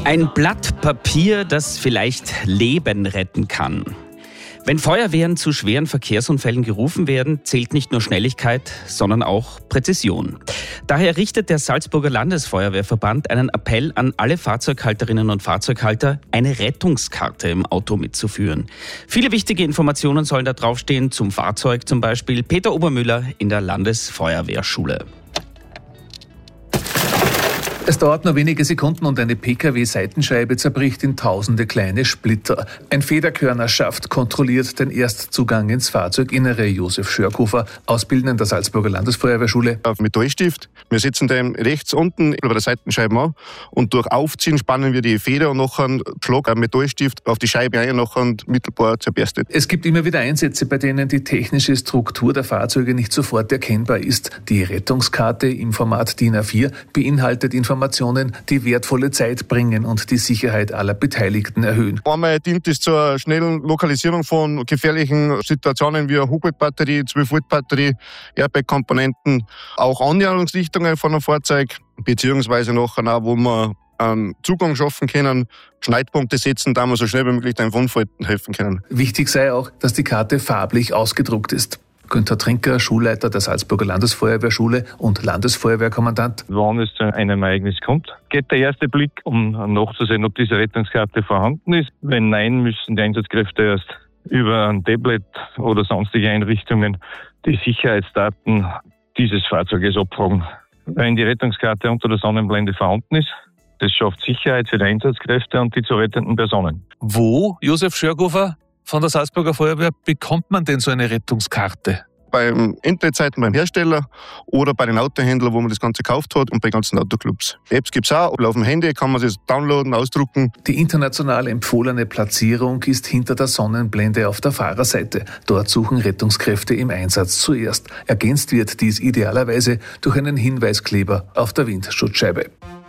Ein Blatt Papier, das vielleicht Leben retten kann. Wenn Feuerwehren zu schweren Verkehrsunfällen gerufen werden, zählt nicht nur Schnelligkeit, sondern auch Präzision. Daher richtet der Salzburger Landesfeuerwehrverband einen Appell an alle Fahrzeughalterinnen und Fahrzeughalter, eine Rettungskarte im Auto mitzuführen. Viele wichtige Informationen sollen da draufstehen, zum Fahrzeug zum Beispiel. Peter Obermüller in der Landesfeuerwehrschule. Es dauert nur wenige Sekunden und eine Pkw-Seitenscheibe zerbricht in tausende kleine Splitter. Ein Federkörnerschaft kontrolliert den Erstzugang ins Fahrzeuginnere. Josef Schörkofer, Auszubildender der Salzburger Landesfeuerwehrschule. Auf Metallstift. Wir setzen den rechts unten über der Seitenscheibe an und durch Aufziehen spannen wir die Feder und nachher Schlag am Metallstift auf die Scheibe ein und nachher mittelbar zerberstet. Es gibt immer wieder Einsätze, bei denen die technische Struktur der Fahrzeuge nicht sofort erkennbar ist. Die Rettungskarte im Format DIN A4 beinhaltet Informationen, die wertvolle Zeit bringen und die Sicherheit aller Beteiligten erhöhen. Einmal dient es zur schnellen Lokalisierung von gefährlichen Situationen wie eine Hochvoltbatterie, 12-Volt-Batterie, Airbag-Komponenten, auch Annäherungsrichtungen von einem Fahrzeug, beziehungsweise nachher auch, wo wir Zugang schaffen können, Schneidpunkte setzen, da wir so schnell wie möglich den Unfall helfen können. Wichtig sei auch, dass die Karte farblich ausgedruckt ist. Günther Trinker, Schulleiter der Salzburger Landesfeuerwehrschule und Landesfeuerwehrkommandant. Wenn es zu einem Ereignis kommt, geht der erste Blick, um nachzusehen, ob diese Rettungskarte vorhanden ist. Wenn nein, müssen die Einsatzkräfte erst über ein Tablet oder sonstige Einrichtungen die Sicherheitsdaten dieses Fahrzeuges abfragen. Wenn die Rettungskarte unter der Sonnenblende vorhanden ist, das schafft Sicherheit für die Einsatzkräfte und die zu rettenden Personen. Wo, Josef Schörkofer, von der Salzburger Feuerwehr bekommt man denn so eine Rettungskarte? Beim Internetseiten beim Hersteller oder bei den Autohändlern, wo man das Ganze gekauft hat und bei ganzen Autoclubs. Apps gibt es auch, auf dem Handy kann man es downloaden, ausdrucken. Die international empfohlene Platzierung ist hinter der Sonnenblende auf der Fahrerseite. Dort suchen Rettungskräfte im Einsatz zuerst. Ergänzt wird dies idealerweise durch einen Hinweiskleber auf der Windschutzscheibe.